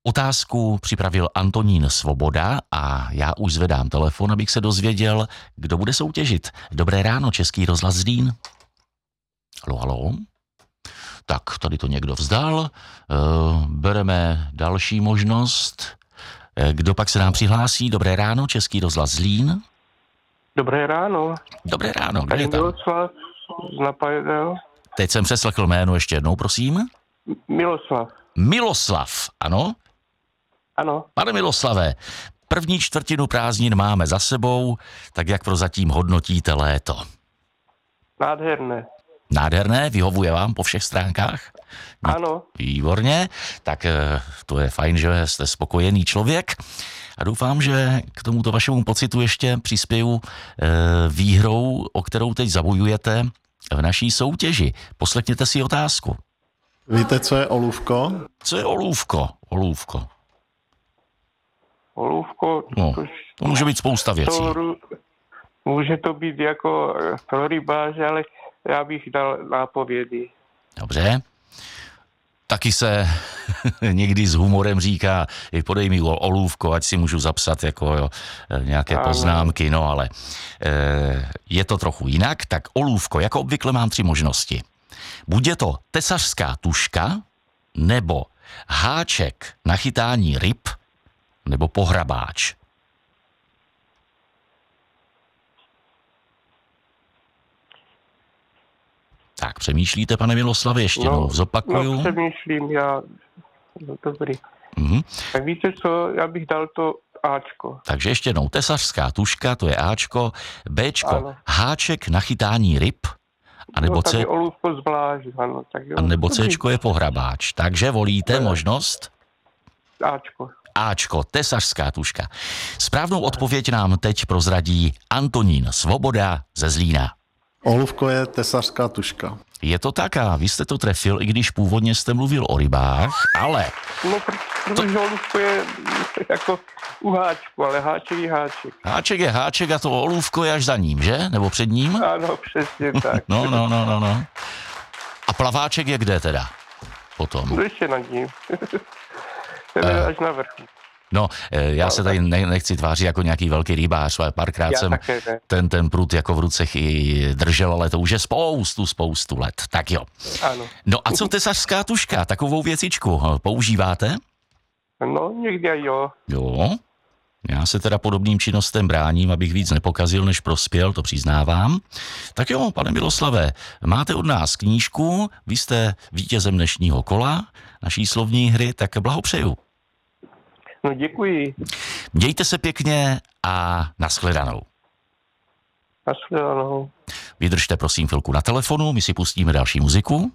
Otázku připravil Antonín Svoboda a já už zvedám telefon, abych se dozvěděl, kdo bude soutěžit. Dobré ráno, Český rozhlas Zlín. Haló. Tak, tady to někdo vzdal. Bereme další možnost. Kdo pak se nám přihlásí? Dobré ráno, Český rozhlas Zlín. Dobré ráno. Dobré ráno, kdo je tam? Miloslav z Napajedel. Teď jsem přeslechl jméno ještě jednou, prosím. Miloslav. Miloslav, ano? Ano. Pane Miloslave, první čtvrtinu prázdnin máme za sebou, tak jak prozatím hodnotíte léto? Nádherné. Nádherné, vyhovuje vám po všech stránkách? Ano. Výborně, tak to je fajn, že jste spokojený člověk a doufám, že k tomuto vašemu pocitu ještě přispěju výhrou, o kterou teď zabojujete v naší soutěži. Poslechněte si otázku. Víte, co je olůvko? Co je olůvko? Olůvko. Olůvko. No, to může být spousta věcí. Může to být jako pro rybáře, ale já bych dal nápovědy. Dobře. Taky se někdy s humorem říká, podej mi olůvko, ať si můžu zapsat jako nějaké poznámky, no ale je to trochu jinak. Tak olůvko, jako obvykle mám 3 možnosti. Buď je to tesařská tužka, nebo háček na chytání ryb, nebo pohrabáč. Tak, přemýšlíte, pane Miloslave, ještě jednou zopakuju. No, přemýšlím, já. Dobrý. Mhm. Tak víte co, já bych dal to Ačko. Takže ještě jednou, tesařská tužka, to je Ačko, Bčko, ano. Háček na chytání ryb, anebo tak je olůvko zvlášť, ano. Tak jo. A nebo Cčko je pohrabáč. Takže volíte možnost? Ačko. Ačko, tesařská tužka. Správnou odpověď nám teď prozradí Antonín Svoboda ze Zlína. Olůvko je tesařská tužka. Je to tak a vy jste to trefil, i když původně jste mluvil o rybách, ale... No, protože olůvko je jako u háčku, ale háček je háček. Háček je háček a to olůvko je až za ním, že? Nebo před ním? Ano, přesně tak. No. A plaváček je kde teda? Potom. Ještě nad ním. Ten je až na vrchu. No, já se tady nechci tvářit jako nějaký velký rybář, ale párkrát jsem ten prut jako v ruce držel, ale to už je spoustu let. Tak jo. Ano. No a co tesařská tužka? Takovou věcičku používáte? No, někdy aj jo. Jo. Já se teda podobným činnostem bráním, abych víc nepokazil, než prospěl, to přiznávám. Tak jo, pane Miloslave, máte od nás knížku, vy jste vítězem dnešního kola naší slovní hry, tak blahopřeju. No děkuji. Mějte se pěkně a nashledanou. Nashledanou. Vydržte prosím chvilku na telefonu, my si pustíme další muziku.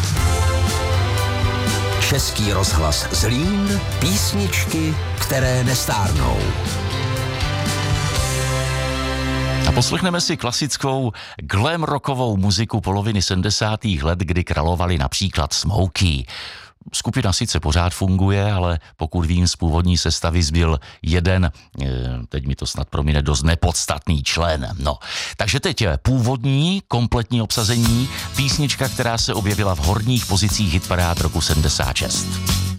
Český rozhlas Zlín, písničky, které nestárnou. A poslechneme si klasickou glam rockovou muziku poloviny 70. let, kdy královali například Smokey. Skupina sice pořád funguje, ale pokud vím, z původní sestavy zbyl jeden, teď mi to snad promine, dost nepodstatný člen. No, takže teď je původní, kompletní obsazení, písnička, která se objevila v horních pozicích hitparád roku 76.